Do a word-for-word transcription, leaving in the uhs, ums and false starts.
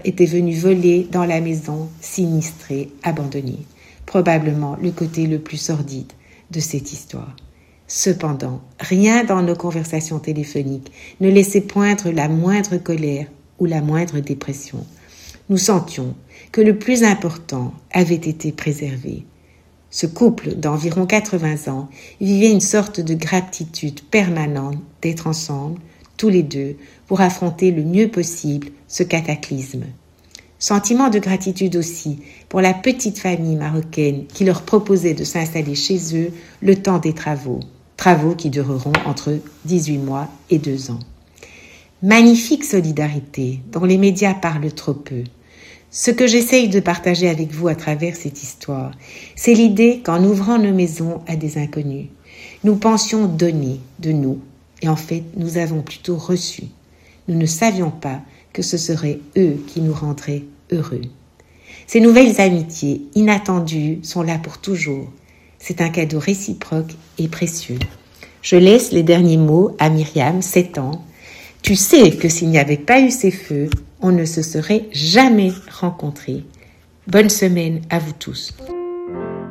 était venu voler dans la maison sinistrée, abandonnée. Probablement le côté le plus sordide de cette histoire. Cependant, rien dans nos conversations téléphoniques ne laissait poindre la moindre colère ou la moindre dépression. Nous sentions que le plus important avait été préservé. Ce couple d'environ quatre-vingts ans vivait une sorte de gratitude permanente d'être ensemble, tous les deux, pour affronter le mieux possible ce cataclysme. Sentiment de gratitude aussi pour la petite famille marocaine qui leur proposait de s'installer chez eux le temps des travaux, travaux qui dureront entre dix-huit mois et deux ans. Magnifique solidarité dont les médias parlent trop peu. Ce que j'essaye de partager avec vous à travers cette histoire, c'est l'idée qu'en ouvrant nos maisons à des inconnus, nous pensions donner de nous, et en fait, nous avons plutôt reçu. Nous ne savions pas que ce seraient eux qui nous rendraient heureux. Ces nouvelles amitiés inattendues sont là pour toujours. C'est un cadeau réciproque et précieux. Je laisse les derniers mots à Myriam, sept ans. Tu sais que s'il n'y avait pas eu ces feux, on ne se serait jamais rencontrés. Bonne semaine à vous tous.